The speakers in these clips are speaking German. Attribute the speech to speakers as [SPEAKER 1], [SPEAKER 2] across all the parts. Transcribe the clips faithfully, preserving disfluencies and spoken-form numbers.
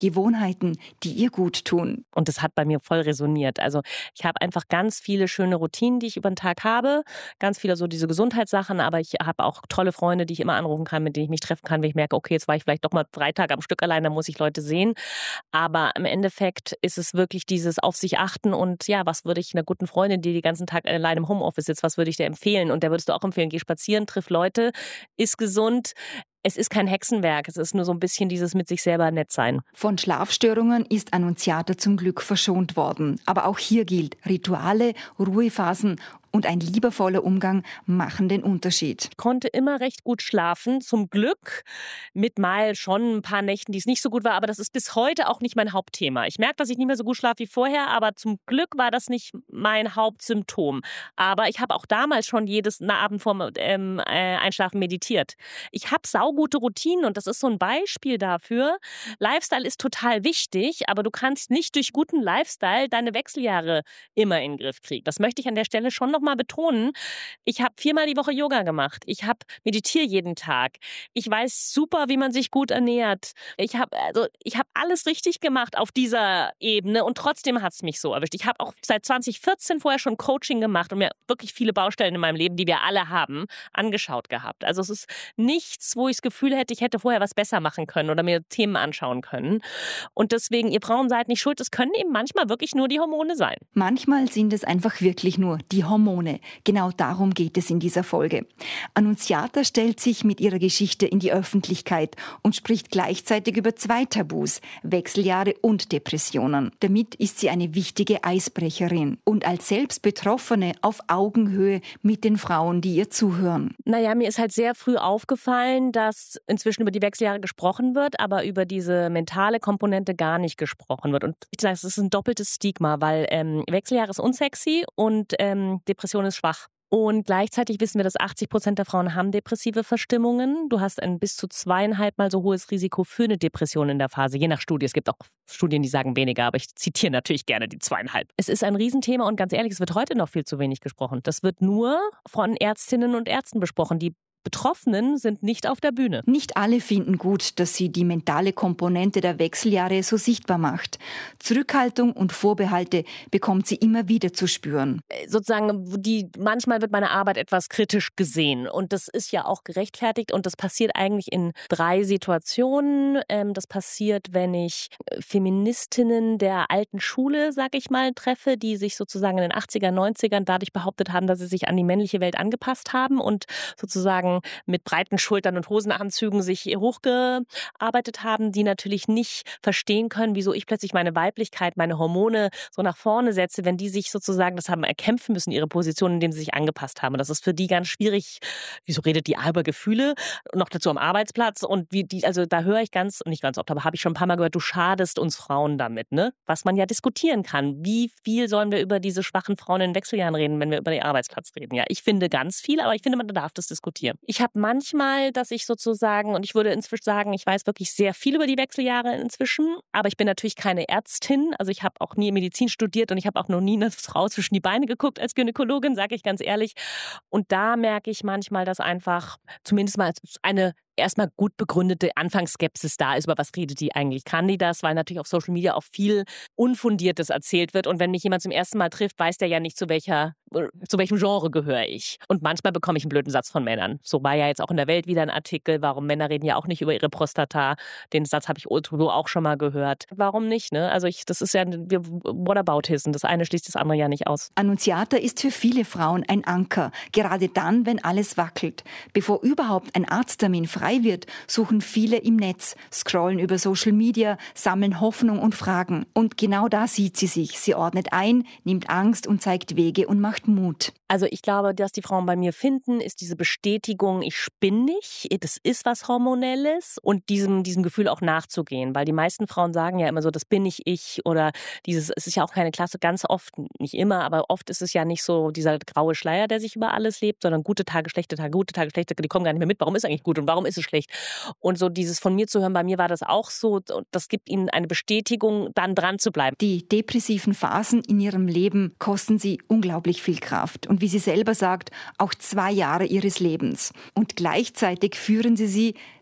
[SPEAKER 1] Gewohnheiten, die ihr gut tun.
[SPEAKER 2] Und das hat bei mir voll resoniert. Also ich habe einfach ganz viele schöne Routinen, die ich über den Tag habe. Ganz viele so diese Gesundheitssachen, aber ich habe auch tolle Freunde, die ich immer anrufen kann, mit denen ich mich treffen kann, wenn ich merke, okay, jetzt war ich vielleicht doch mal drei Tage am Stück allein, dann muss ich Leute sehen. Aber im Endeffekt ist es wirklich dieses auf sich achten und ja, was würde ich einer guten Freundin, die den ganzen Tag allein im Homeoffice sitzt, was würde ich dir empfehlen? Und der würdest du auch empfehlen, geh spazieren, triff Leute, iss gesund. Es ist kein Hexenwerk, es ist nur so ein bisschen dieses mit sich selber nett sein.
[SPEAKER 1] Von Schlafstörungen ist Annunziata zum Glück verschont worden. Aber auch hier gilt, Rituale, Ruhephasen und ein liebevoller Umgang machen den Unterschied.
[SPEAKER 2] Ich konnte immer recht gut schlafen, zum Glück. Mit mal schon ein paar Nächten, die es nicht so gut war, aber das ist bis heute auch nicht mein Hauptthema. Ich merke, dass ich nicht mehr so gut schlafe wie vorher, aber zum Glück war das nicht mein Hauptsymptom. Aber ich habe auch damals schon jedes Abend vorm ähm, äh, Einschlafen meditiert. Ich habe saugute Routinen und das ist so ein Beispiel dafür. Lifestyle ist total wichtig, aber du kannst nicht durch guten Lifestyle deine Wechseljahre immer in den Griff kriegen. Das möchte ich an der Stelle schon noch mal betonen. Ich habe viermal die Woche Yoga gemacht. Ich habe meditiere jeden Tag. Ich weiß super, wie man sich gut ernährt. Ich habe also ich habe alles richtig gemacht auf dieser Ebene und trotzdem hat es mich so erwischt. Ich habe auch seit zwanzig vierzehn vorher schon Coaching gemacht und mir wirklich viele Baustellen in meinem Leben, die wir alle haben, angeschaut gehabt. Also es ist nichts, wo ich das Gefühl hätte, ich hätte vorher was besser machen können oder mir Themen anschauen können. Und deswegen, ihr Frauen seid nicht schuld. Es können eben manchmal wirklich nur die Hormone sein.
[SPEAKER 1] Manchmal sind es einfach wirklich nur die Hormone. Genau darum geht es in dieser Folge. Annunziata stellt sich mit ihrer Geschichte in die Öffentlichkeit und spricht gleichzeitig über zwei Tabus, Wechseljahre und Depressionen. Damit ist sie eine wichtige Eisbrecherin und als selbst Betroffene auf Augenhöhe mit den Frauen, die ihr zuhören.
[SPEAKER 2] Naja, mir ist halt sehr früh aufgefallen, dass inzwischen über die Wechseljahre gesprochen wird, aber über diese mentale Komponente gar nicht gesprochen wird. Und ich sage, es ist ein doppeltes Stigma, weil ähm, Wechseljahre ist unsexy und ähm, Depression ist schwach. Und gleichzeitig wissen wir, dass achtzig Prozent der Frauen haben depressive Verstimmungen. Du hast ein bis zu zweieinhalb Mal so hohes Risiko für eine Depression in der Phase, je nach Studie. Es gibt auch Studien, die sagen weniger, aber ich zitiere natürlich gerne die zweieinhalb. Es ist ein Riesenthema und ganz ehrlich, es wird heute noch viel zu wenig gesprochen. Das wird nur von Ärztinnen und Ärzten besprochen, die Betroffenen sind nicht auf der Bühne.
[SPEAKER 1] Nicht alle finden gut, dass sie die mentale Komponente der Wechseljahre so sichtbar macht. Zurückhaltung und Vorbehalte bekommt sie immer wieder zu spüren.
[SPEAKER 2] Sozusagen, die, manchmal wird meine Arbeit etwas kritisch gesehen und das ist ja auch gerechtfertigt und das passiert eigentlich in drei Situationen. Das passiert, wenn ich Feministinnen der alten Schule, sag ich mal, treffe, die sich sozusagen in den achtziger, neunzigern dadurch behauptet haben, dass sie sich an die männliche Welt angepasst haben und sozusagen mit breiten Schultern und Hosenanzügen sich hochgearbeitet haben, die natürlich nicht verstehen können, wieso ich plötzlich meine Weiblichkeit, meine Hormone so nach vorne setze, wenn die sich sozusagen das haben erkämpfen müssen, ihre Position, indem sie sich angepasst haben. Und das ist für die ganz schwierig. Wieso redet die über Gefühle? Noch dazu am Arbeitsplatz. Und wie die, also da höre ich ganz, nicht ganz oft, aber habe ich schon ein paar Mal gehört, du schadest uns Frauen damit, ne? Was man ja diskutieren kann. Wie viel sollen wir über diese schwachen Frauen in Wechseljahren reden, wenn wir über den Arbeitsplatz reden? Ja, ich finde ganz viel, aber ich finde, man darf das diskutieren. Ich habe manchmal, dass ich sozusagen, und ich würde inzwischen sagen, ich weiß wirklich sehr viel über die Wechseljahre inzwischen, aber ich bin natürlich keine Ärztin. Also ich habe auch nie Medizin studiert und ich habe auch noch nie eine Frau zwischen die Beine geguckt als Gynäkologin, sage ich ganz ehrlich. Und da merke ich manchmal, dass einfach zumindest mal eine erstmal gut begründete Anfangsskepsis da ist, über was redet die eigentlich, kann die das, weil natürlich auf Social Media auch viel Unfundiertes erzählt wird und wenn mich jemand zum ersten Mal trifft, weiß der ja nicht, zu welcher, zu welchem Genre gehöre ich. Und manchmal bekomme ich einen blöden Satz von Männern. So war ja jetzt auch in der Welt wieder ein Artikel, warum Männer reden ja auch nicht über ihre Prostata. Den Satz habe ich auch schon mal gehört. Warum nicht, ne? Also ich, das ist ja, whataboutism, das eine schließt das andere ja nicht aus.
[SPEAKER 1] Annunziata ist für viele Frauen ein Anker, gerade dann, wenn alles wackelt. Bevor überhaupt ein Arzttermin frei wird, suchen viele im Netz, scrollen über Social Media, sammeln Hoffnung und Fragen. Und genau da sieht sie sich. Sie ordnet ein, nimmt Angst und zeigt Wege und macht Mut.
[SPEAKER 2] Also ich glaube, dass die Frauen bei mir finden, ist diese Bestätigung, ich spinne nicht, das ist was Hormonelles und diesem, diesem Gefühl auch nachzugehen. Weil die meisten Frauen sagen ja immer so, das bin nicht ich oder dieses, es ist ja auch keine Klasse, ganz oft, nicht immer, aber oft ist es ja nicht so dieser graue Schleier, der sich über alles lebt, sondern gute Tage, schlechte Tage, gute Tage, schlechte Tage, die kommen gar nicht mehr mit. Warum ist eigentlich gut und warum ist es schlecht? Und so dieses von mir zu hören, bei mir war das auch so, das gibt ihnen eine Bestätigung, dann dran zu bleiben.
[SPEAKER 1] Die depressiven Phasen in ihrem Leben kosten sie unglaublich viel Kraft. Und wie sie selber sagt, auch zwei Jahre ihres Lebens. Und gleichzeitig führen sie sie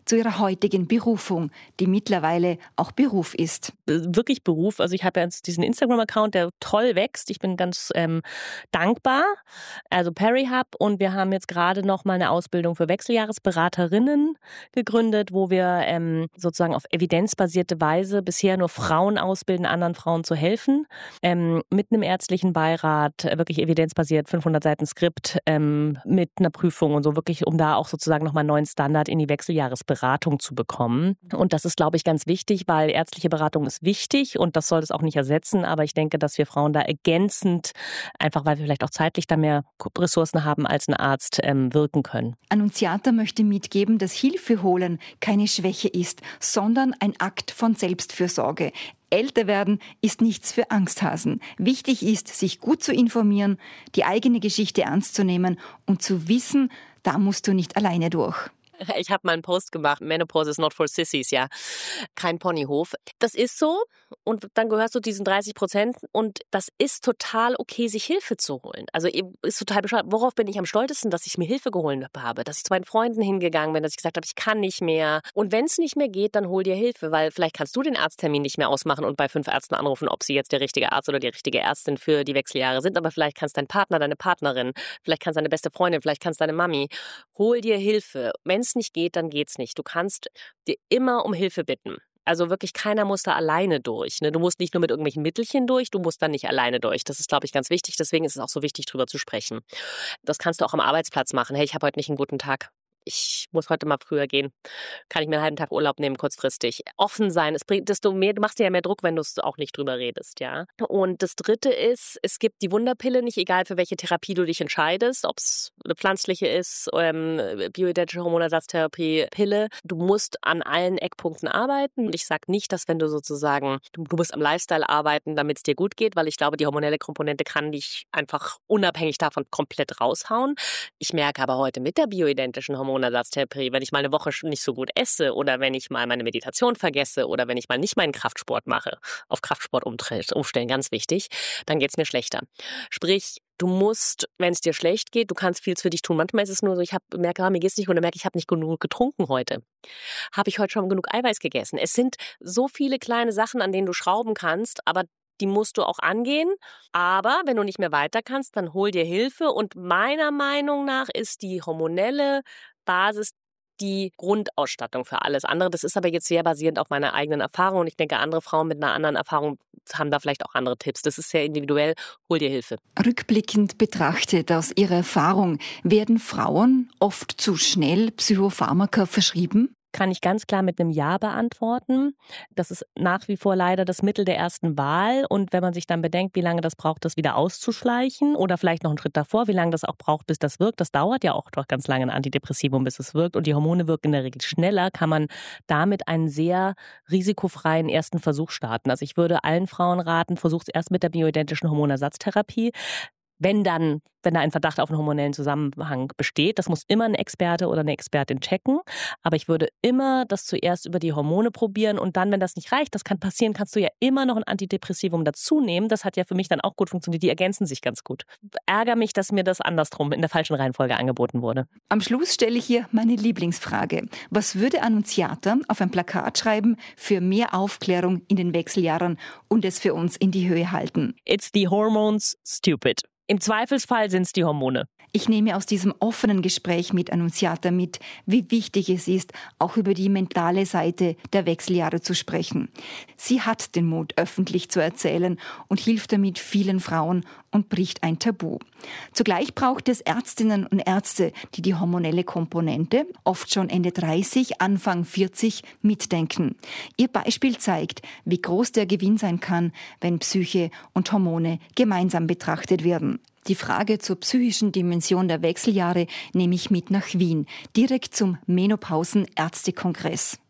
[SPEAKER 1] zu ihrer heutigen Berufung, die mittlerweile auch Beruf ist.
[SPEAKER 2] Wirklich Beruf. Also ich habe jetzt diesen Instagram-Account, der toll wächst. Ich bin ganz ähm, dankbar. Also PeriHub, und wir haben jetzt gerade noch mal eine Ausbildung für Wechseljahresberaterinnen gegründet, wo wir ähm, sozusagen auf evidenzbasierte Weise bisher nur Frauen ausbilden, anderen Frauen zu helfen. Ähm, mit einem ärztlichen Beirat, wirklich evidenzbasiert, fünfhundert Seiten Skript, ähm, mit einer Prüfung und so, wirklich, um da auch sozusagen nochmal einen neuen Standard in die Wechseljahresberatung zu bekommen. Und das ist, glaube ich, ganz wichtig, weil ärztliche Beratung ist wichtig und das soll es auch nicht ersetzen. Aber ich denke, dass wir Frauen da ergänzend, einfach weil wir vielleicht auch zeitlich da mehr Ressourcen haben als ein Arzt, ähm, wirken können.
[SPEAKER 1] Annunziata möchte mitgeben, dass Hilfe holen keine Schwäche ist, sondern ein Akt von Selbstfürsorge. Älter werden ist nichts für Angsthasen. Wichtig ist, sich gut zu informieren, die eigene Geschichte ernst zu nehmen und zu wissen, da musst du nicht alleine durch.
[SPEAKER 2] Ich habe mal einen Post gemacht, Menopause is not for sissies, ja. Kein Ponyhof. Das ist so, und dann gehörst du diesen dreißig Prozent, und das ist total okay, sich Hilfe zu holen. Also ist total bescheuert. Worauf bin ich am stolzesten, dass ich mir Hilfe geholt habe? Dass ich zu meinen Freunden hingegangen bin, dass ich gesagt habe, ich kann nicht mehr. Und wenn es nicht mehr geht, dann hol dir Hilfe, weil vielleicht kannst du den Arzttermin nicht mehr ausmachen und bei fünf Ärzten anrufen, ob sie jetzt der richtige Arzt oder die richtige Ärztin für die Wechseljahre sind. Aber vielleicht kannst dein Partner, deine Partnerin, vielleicht kannst deine beste Freundin, vielleicht kannst deine Mami. Hol dir Hilfe. Wenn es nicht geht, dann geht's nicht. Du kannst dir immer um Hilfe bitten. Also wirklich, keiner muss da alleine durch. Ne? Du musst nicht nur mit irgendwelchen Mittelchen durch, du musst da nicht alleine durch. Das ist, glaube ich, ganz wichtig. Deswegen ist es auch so wichtig, drüber zu sprechen. Das kannst du auch am Arbeitsplatz machen. Hey, ich habe heute nicht einen guten Tag. Ich muss heute mal früher gehen. Kann ich mir einen halben Tag Urlaub nehmen, kurzfristig. Offen sein, es bringt, desto mehr, du machst dir ja mehr Druck, wenn du es auch nicht drüber redest, ja. Und das Dritte ist, es gibt die Wunderpille, nicht egal für welche Therapie du dich entscheidest, ob es eine pflanzliche ist, ähm, bioidentische Hormonersatztherapie, Pille. Du musst an allen Eckpunkten arbeiten. Und ich sage nicht, dass wenn du sozusagen, du, du musst am Lifestyle arbeiten, damit es dir gut geht, weil ich glaube, die hormonelle Komponente kann dich einfach unabhängig davon komplett raushauen. Ich merke aber heute mit der bioidentischen Hormonersatztherapie, Hormonersatztherapie, wenn ich mal eine Woche nicht so gut esse oder wenn ich mal meine Meditation vergesse oder wenn ich mal nicht meinen Kraftsport mache, auf Kraftsport umstellen, ganz wichtig, dann geht es mir schlechter. Sprich, du musst, wenn es dir schlecht geht, du kannst viel für dich tun. Manchmal ist es nur so, ich hab, merke, mir geht's nicht gut, und merke, ich habe nicht genug getrunken heute. Habe ich heute schon genug Eiweiß gegessen? Es sind so viele kleine Sachen, an denen du schrauben kannst, aber die musst du auch angehen. Aber wenn du nicht mehr weiter kannst, dann hol dir Hilfe. Und meiner Meinung nach ist die hormonelle Basis die Grundausstattung für alles andere. Das ist aber jetzt sehr basierend auf meiner eigenen Erfahrung. Und ich denke, andere Frauen mit einer anderen Erfahrung haben da vielleicht auch andere Tipps. Das ist sehr individuell. Hol dir Hilfe.
[SPEAKER 1] Rückblickend betrachtet aus Ihrer Erfahrung, werden Frauen oft zu schnell Psychopharmaka verschrieben?
[SPEAKER 2] Kann ich ganz klar mit einem Ja beantworten. Das ist nach wie vor leider das Mittel der ersten Wahl. Und wenn man sich dann bedenkt, wie lange das braucht, das wieder auszuschleichen, oder vielleicht noch einen Schritt davor, wie lange das auch braucht, bis das wirkt, das dauert ja auch doch ganz lange, ein Antidepressivum, bis es wirkt. Und die Hormone wirken in der Regel schneller, kann man damit einen sehr risikofreien ersten Versuch starten. Also ich würde allen Frauen raten, versucht es erst mit der bioidentischen Hormonersatztherapie. Wenn dann, wenn da ein Verdacht auf einen hormonellen Zusammenhang besteht, das muss immer ein Experte oder eine Expertin checken. Aber ich würde immer das zuerst über die Hormone probieren, und dann, wenn das nicht reicht, das kann passieren, kannst du ja immer noch ein Antidepressivum dazu nehmen. Das hat ja für mich dann auch gut funktioniert. Die ergänzen sich ganz gut. Ärger mich, dass mir das andersrum in der falschen Reihenfolge angeboten wurde.
[SPEAKER 1] Am Schluss stelle ich hier meine Lieblingsfrage. Was würde Annunziata auf ein Plakat schreiben für mehr Aufklärung in den Wechseljahren und es für uns in die Höhe halten?
[SPEAKER 2] It's the hormones, stupid. Im Zweifelsfall sind es die Hormone.
[SPEAKER 1] Ich nehme aus diesem offenen Gespräch mit Annunziata mit, wie wichtig es ist, auch über die mentale Seite der Wechseljahre zu sprechen. Sie hat den Mut, öffentlich zu erzählen und hilft damit vielen Frauen und bricht ein Tabu. Zugleich braucht es Ärztinnen und Ärzte, die die hormonelle Komponente, oft schon Ende dreißig, Anfang vierzig, mitdenken. Ihr Beispiel zeigt, wie groß der Gewinn sein kann, wenn Psyche und Hormone gemeinsam betrachtet werden. Die Frage zur psychischen Dimension der Wechseljahre nehme ich mit nach Wien, direkt zum Menopausen-Ärztekongress.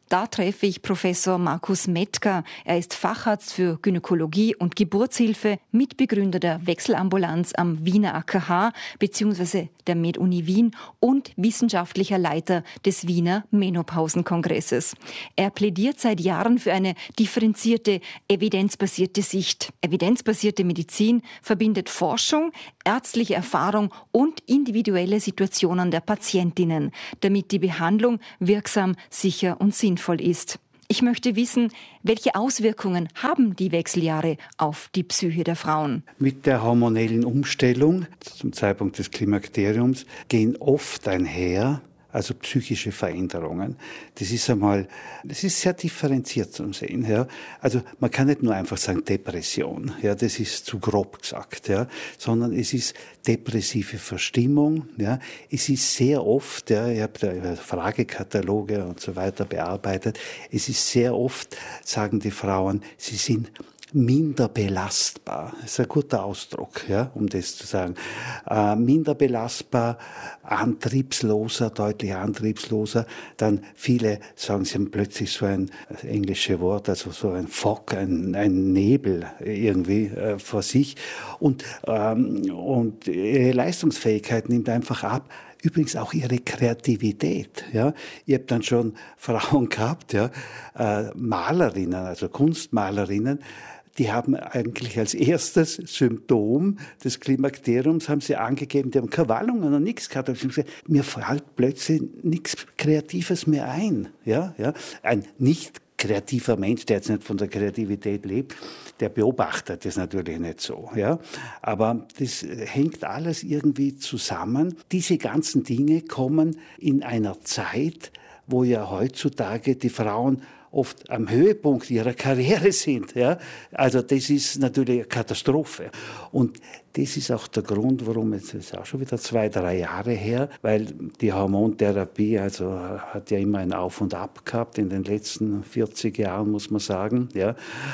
[SPEAKER 1] Da treffe ich Professor Markus Mettger. Er ist Facharzt für Gynäkologie und Geburtshilfe, Mitbegründer der Wechselambulanz am Wiener A K H bzw. der MedUni Wien und wissenschaftlicher Leiter des Wiener Menopausenkongresses. Er plädiert seit Jahren für eine differenzierte, evidenzbasierte Sicht. Evidenzbasierte Medizin verbindet Forschung, ärztliche Erfahrung und individuelle Situationen der Patientinnen, damit die Behandlung wirksam, sicher und sinnvoll ist. Ich möchte wissen, welche Auswirkungen haben die Wechseljahre auf die Psyche der Frauen?
[SPEAKER 3] Mit der hormonellen Umstellung zum Zeitpunkt des Klimakteriums gehen oft einher, also psychische Veränderungen. Das ist einmal, das ist sehr differenziert zu sehen. Ja. Also man kann nicht nur einfach sagen Depression, ja, das ist zu grob gesagt, ja, sondern es ist depressive Verstimmung. Ja. Es ist sehr oft, ja, ich habe da Fragekataloge und so weiter bearbeitet, es ist sehr oft, sagen die Frauen, sie sind minder belastbar. Das ist ein guter Ausdruck, ja, um das zu sagen. Äh, minder belastbar, antriebsloser, deutlich antriebsloser. Dann viele sagen, sie haben plötzlich so ein das englische Wort, also so ein Fog, ein, ein Nebel irgendwie äh, vor sich. Und, ähm, und ihre Leistungsfähigkeit nimmt einfach ab. Übrigens auch ihre Kreativität. Ja. Ich habe dann schon Frauen gehabt, ja, äh, Malerinnen, also Kunstmalerinnen, die haben eigentlich als erstes Symptom des Klimakteriums haben sie angegeben, die haben keine Wallungen und nichts gehabt. Ich gesagt, mir fällt plötzlich nichts Kreatives mehr ein. Ja, ja. Ein nicht kreativer Mensch, der jetzt nicht von der Kreativität lebt, der beobachtet das natürlich nicht so. Ja. Aber das hängt alles irgendwie zusammen. Diese ganzen Dinge kommen in einer Zeit, wo ja heutzutage die Frauen oft am Höhepunkt ihrer Karriere sind. Ja? Also das ist natürlich eine Katastrophe. Und das ist auch der Grund, warum, jetzt ist auch schon wieder zwei, drei Jahre her, weil die Hormontherapie also hat ja immer ein Auf und Ab gehabt in den letzten vierzig Jahren, muss man sagen. Ja?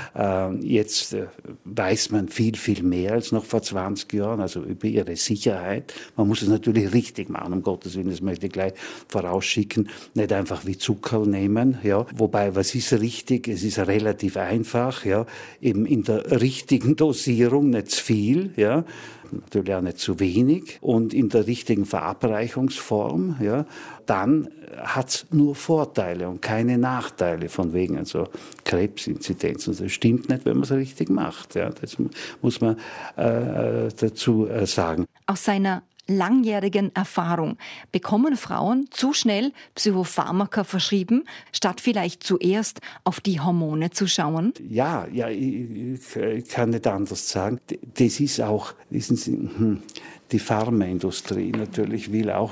[SPEAKER 3] Jetzt weiß man viel, viel mehr als noch vor zwanzig Jahren, also über ihre Sicherheit. Man muss es natürlich richtig machen, um Gottes Willen, das möchte ich gleich vorausschicken, nicht einfach wie Zuckerl nehmen. Ja? Wobei, was ist richtig? Es ist relativ einfach, ja? Eben in der richtigen Dosierung, nicht zu viel, ja? Natürlich auch nicht zu wenig und in der richtigen Verabreichungsform, ja, dann hat's nur Vorteile und keine Nachteile von wegen also Krebsinzidenz. Und das stimmt nicht, wenn man es richtig macht. Ja, das muss man äh, dazu äh, sagen.
[SPEAKER 1] Aus seiner langjährigen Erfahrung bekommen Frauen zu schnell Psychopharmaka verschrieben, statt vielleicht zuerst auf die Hormone zu schauen?
[SPEAKER 3] Ja, ja, ich, ich kann nicht anders sagen. Das ist auch, wissen Sie, die Pharmaindustrie natürlich will auch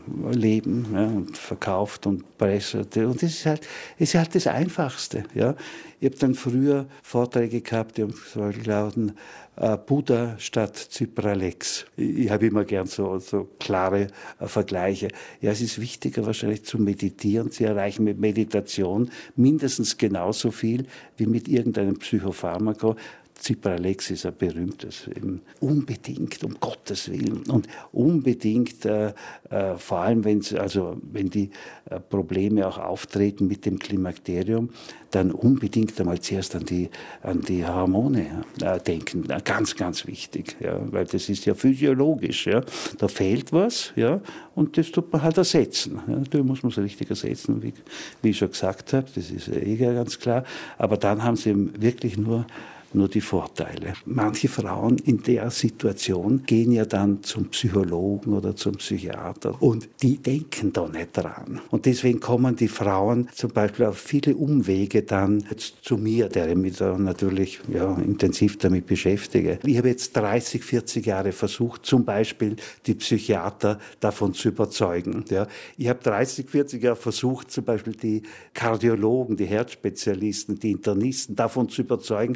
[SPEAKER 3] leben, ja, und verkauft und presset. Und das ist halt, das ist halt das Einfachste. Ja. Ich habe dann früher Vorträge gehabt, die haben so lauten, Buddha statt Cipralex. Ich habe immer gern so, so klare äh, Vergleiche. Ja, es ist wichtiger wahrscheinlich zu meditieren. Sie erreichen mit Meditation mindestens genauso viel wie mit irgendeinem Psychopharmaka. Cipralex ist ein berühmtes, eben unbedingt, um Gottes Willen. Und unbedingt, äh, äh, vor allem wenn's, also, wenn die äh, Probleme auch auftreten mit dem Klimakterium, dann unbedingt einmal zuerst an die, an die Hormone äh, denken. Ganz, ganz wichtig, ja, weil das ist ja physiologisch. Ja. Da fehlt was, ja, und das tut man halt ersetzen. Ja. Da muss man es richtig ersetzen, wie, wie ich schon gesagt habe, das ist eh ganz klar. Aber dann haben sie eben wirklich nur nur die Vorteile. Manche Frauen in der Situation gehen ja dann zum Psychologen oder zum Psychiater und die denken da nicht dran. Und deswegen kommen die Frauen zum Beispiel auf viele Umwege dann jetzt zu mir, der ich mich da natürlich ja, intensiv damit beschäftige. Ich habe jetzt dreißig, vierzig Jahre versucht, zum Beispiel die Psychiater davon zu überzeugen. Ja. Ich habe dreißig, vierzig Jahre versucht, zum Beispiel die Kardiologen, die Herzspezialisten, die Internisten davon zu überzeugen,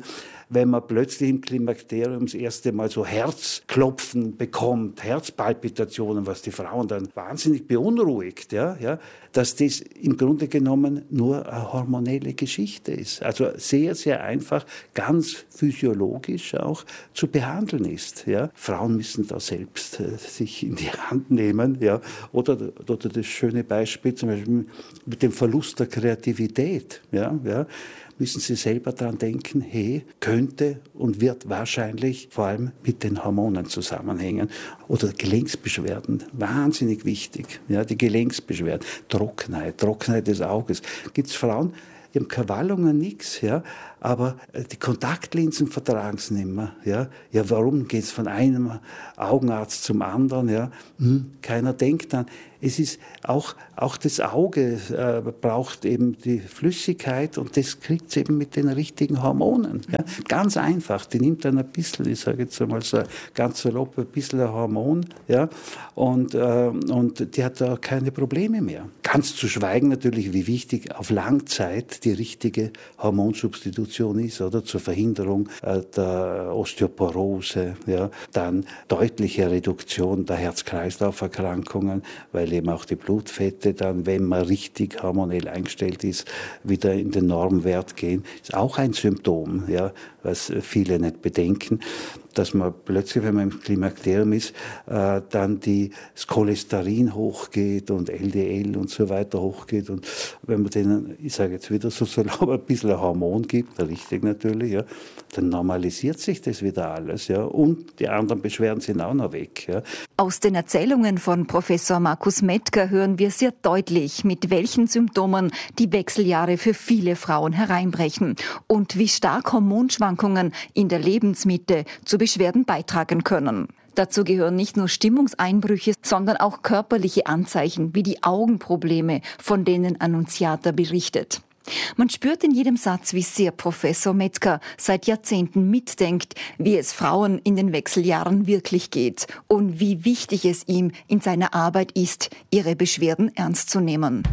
[SPEAKER 3] wenn man plötzlich im Klimakterium das erste Mal so Herzklopfen bekommt, Herzpalpitationen, was die Frauen dann wahnsinnig beunruhigt, ja, ja, dass das im Grunde genommen nur eine hormonelle Geschichte ist. Also sehr, sehr einfach, ganz physiologisch auch zu behandeln ist. Ja. Frauen müssen da selbst äh, sich in die Hand nehmen. Ja. Oder, oder das schöne Beispiel zum Beispiel mit dem Verlust der Kreativität. Ja, ja. Müssen Sie selber daran denken, hey, könnte und wird wahrscheinlich vor allem mit den Hormonen zusammenhängen. Oder Gelenksbeschwerden, wahnsinnig wichtig. Ja, die Gelenksbeschwerden, Trockenheit, Trockenheit des Auges. Gibt es Frauen, die haben keine Wallungen, nichts, ja, aber die Kontaktlinsen vertragen es nicht mehr. Ja, ja, warum geht es von einem Augenarzt zum anderen? Ja? Hm, keiner denkt dann. Es ist auch, auch das Auge äh, braucht eben die Flüssigkeit und das kriegt es eben mit den richtigen Hormonen. Ja? Ganz einfach, die nimmt dann ein bisschen, ich sage jetzt einmal so ganz salopp, ein bisschen ein Hormon, ja? und, äh, und die hat da keine Probleme mehr. Ganz zu schweigen natürlich, wie wichtig auf Langzeit die richtige Hormonsubstitution ist, oder zur Verhinderung äh, der Osteoporose, ja? Dann deutliche Reduktion der Herz-Kreislauf-Erkrankungen, weil eben auch die Blutfette dann, wenn man richtig hormonell eingestellt ist, wieder in den Normwert gehen. Ist auch ein Symptom, ja, was viele nicht bedenken, dass man plötzlich, wenn man im Klimakterium ist, äh, dann die, das Cholesterin hochgeht und L D L und so weiter hochgeht. Und wenn man denen, ich sage jetzt wieder so salopp, ein bisschen ein Hormon gibt, richtig natürlich, ja, dann normalisiert sich das wieder alles. Ja, und die anderen Beschwerden sind auch noch weg. Ja.
[SPEAKER 1] Aus den Erzählungen von Professor Markus Mettger hören wir sehr deutlich, mit welchen Symptomen die Wechseljahre für viele Frauen hereinbrechen und wie stark Hormonschwankungen in der Lebensmitte zu Beschwerden beitragen können. Dazu gehören nicht nur Stimmungseinbrüche, sondern auch körperliche Anzeichen wie die Augenprobleme, von denen Annunziata berichtet. Man spürt in jedem Satz, wie sehr Professor Mettger seit Jahrzehnten mitdenkt, wie es Frauen in den Wechseljahren wirklich geht und wie wichtig es ihm in seiner Arbeit ist, ihre Beschwerden ernst zu nehmen.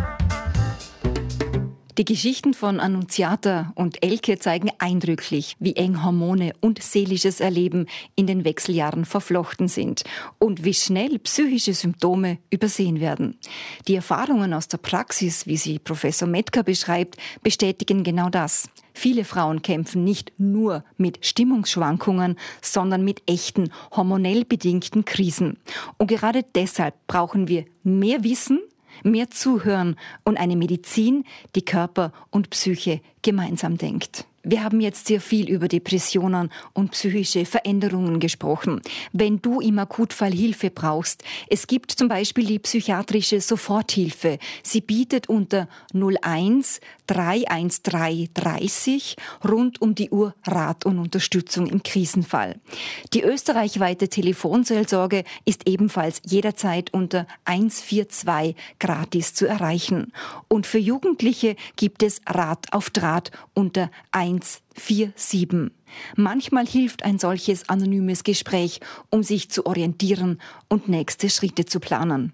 [SPEAKER 1] Die Geschichten von Annunziata und Elke zeigen eindrücklich, wie eng Hormone und seelisches Erleben in den Wechseljahren verflochten sind und wie schnell psychische Symptome übersehen werden. Die Erfahrungen aus der Praxis, wie sie Professor Mettger beschreibt, bestätigen genau das. Viele Frauen kämpfen nicht nur mit Stimmungsschwankungen, sondern mit echten, hormonell bedingten Krisen. Und gerade deshalb brauchen wir mehr Wissen, mehr Zuhören und eine Medizin, die Körper und Psyche gemeinsam denkt. Wir haben jetzt sehr viel über Depressionen und psychische Veränderungen gesprochen. Wenn du im Akutfall Hilfe brauchst, es gibt zum Beispiel die psychiatrische Soforthilfe. Sie bietet unter null eins drei eins drei dreißig rund um die Uhr Rat und Unterstützung im Krisenfall. Die österreichweite Telefonseelsorge ist ebenfalls jederzeit unter eins vier zwei gratis zu erreichen. Und für Jugendliche gibt es Rat auf Draht unter eins vier sieben. Manchmal hilft ein solches anonymes Gespräch, um sich zu orientieren und nächste Schritte zu planen.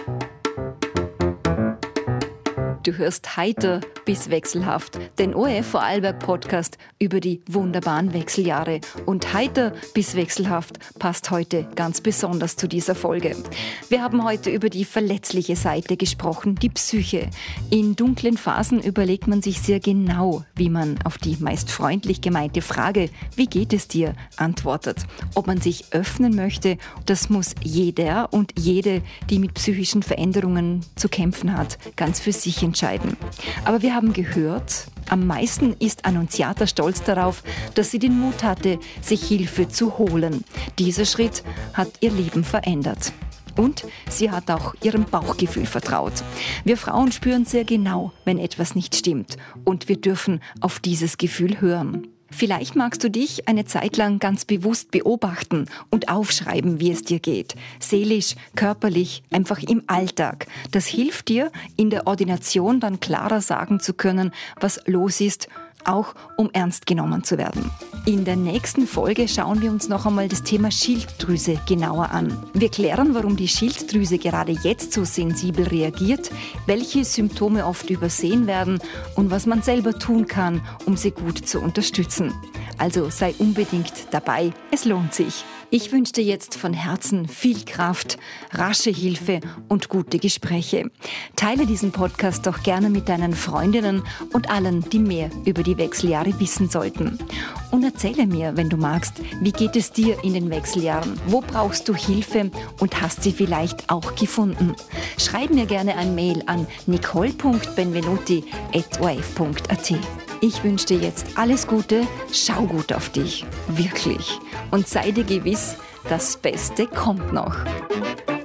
[SPEAKER 1] Du hörst heiter bis wechselhaft, den O R F Vorarlberg Podcast über die wunderbaren Wechseljahre. Und heiter bis wechselhaft passt heute ganz besonders zu dieser Folge. Wir haben heute über die verletzliche Seite gesprochen, die Psyche. In dunklen Phasen überlegt man sich sehr genau, wie man auf die meist freundlich gemeinte Frage, wie geht es dir, antwortet. Ob man sich öffnen möchte, das muss jeder und jede, die mit psychischen Veränderungen zu kämpfen hat, ganz für sich entscheiden. Aber wir haben gehört, am meisten ist Annunziata stolz darauf, dass sie den Mut hatte, sich Hilfe zu holen. Dieser Schritt hat ihr Leben verändert. Und sie hat auch ihrem Bauchgefühl vertraut. Wir Frauen spüren sehr genau, wenn etwas nicht stimmt. Und wir dürfen auf dieses Gefühl hören. Vielleicht magst du dich eine Zeit lang ganz bewusst beobachten und aufschreiben, wie es dir geht. Seelisch, körperlich, einfach im Alltag. Das hilft dir, in der Ordination dann klarer sagen zu können, was los ist, auch um ernst genommen zu werden. In der nächsten Folge schauen wir uns noch einmal das Thema Schilddrüse genauer an. Wir klären, warum die Schilddrüse gerade jetzt so sensibel reagiert, welche Symptome oft übersehen werden und was man selber tun kann, um sie gut zu unterstützen. Also sei unbedingt dabei, es lohnt sich. Ich wünsche dir jetzt von Herzen viel Kraft, rasche Hilfe und gute Gespräche. Teile diesen Podcast doch gerne mit deinen Freundinnen und allen, die mehr über die Wechseljahre wissen sollten. Und erzähle mir, wenn du magst, wie geht es dir in den Wechseljahren? Wo brauchst du Hilfe und hast sie vielleicht auch gefunden? Schreib mir gerne ein Mail an nicole punkt benvenuti at wave punkt at. Ich wünsche dir jetzt alles Gute, schau gut auf dich, wirklich. Und sei dir gewiss, das Beste kommt noch.